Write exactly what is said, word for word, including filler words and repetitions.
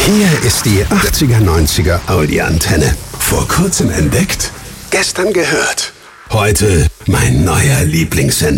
Hier ist die achtziger neunziger Audi-Antenne. Vor kurzem entdeckt, gestern gehört. Heute mein neuer Lieblingssender.